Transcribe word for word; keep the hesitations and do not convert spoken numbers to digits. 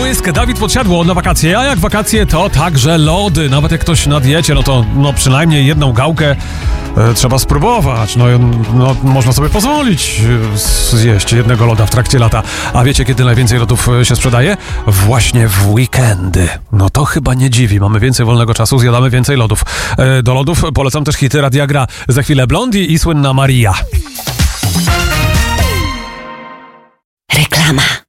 błysk, Dawid Podsiadło na wakacje, a jak wakacje, to także lody. Nawet jak ktoś na diecie, no to no przynajmniej jedną gałkę e, trzeba spróbować. No, no można sobie pozwolić e, zjeść jednego loda w trakcie lata. A wiecie, kiedy najwięcej lodów się sprzedaje? Właśnie w weekendy. No to chyba nie dziwi. Mamy więcej wolnego czasu, zjadamy więcej lodów. E, do lodów polecam też hity Radia Gra. Za chwilę Blondie i słynna Maria. Reklama.